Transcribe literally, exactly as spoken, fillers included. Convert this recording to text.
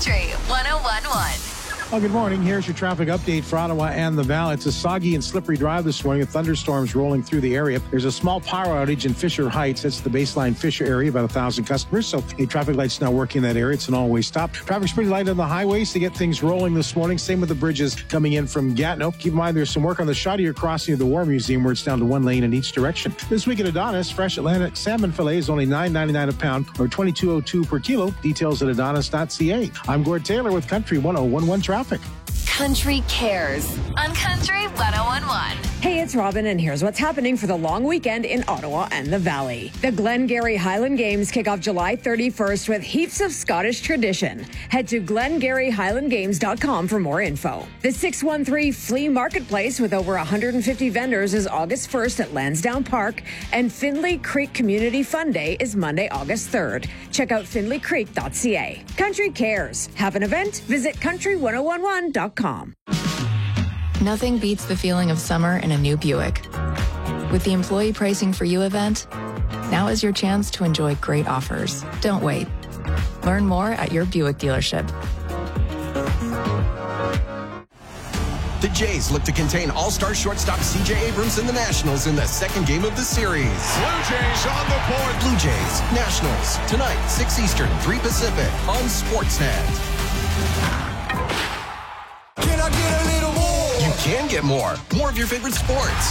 Country one oh one point one. Well, good morning. Here's your traffic update for Ottawa and the Valley. It's a soggy and slippery drive this morning with thunderstorms rolling through the area. There's a small power outage in Fisher Heights. That's the baseline Fisher area, about one thousand customers. So a traffic light's not working in that area. It's an all-way stop. Traffic's pretty light on the highways to get things rolling this morning. Same with the bridges coming in from Gatineau. Keep in mind there's some work on the Chaudière crossing of the War Museum where it's down to one lane in each direction. This week at Adonis, fresh Atlantic salmon fillet is only nine ninety-nine a pound or twenty-two oh two per kilo. Details at adonis dot c a. I'm Gord Taylor with Country one oh one one Traffic. Country Cares on Country one oh one point one. Hey, it's Robin, and here's what's happening for the long weekend in Ottawa and the Valley. The Glengarry Highland Games kick off July thirty-first with heaps of Scottish tradition. Head to glengarry highland games dot com for more info. The six one three Flea Marketplace with over one hundred fifty vendors is August first at Lansdowne Park, and Findlay Creek Community Fun Day is Monday, August third. Check out findlay creek dot c a. Country Cares. Have an event? Visit country one oh one one dot com. Nothing beats the feeling of summer in a new Buick. With the Employee Pricing for You event, now is your chance to enjoy great offers. Don't wait. Learn more at your Buick dealership. The Jays look to contain all-star shortstop C J Abrams in the Nationals in the second game of the series. Blue Jays on the board. Blue Jays, Nationals, tonight, six Eastern, three Pacific, on Sportsnet. Can I get a little more? You can get more. More of your favorite sports.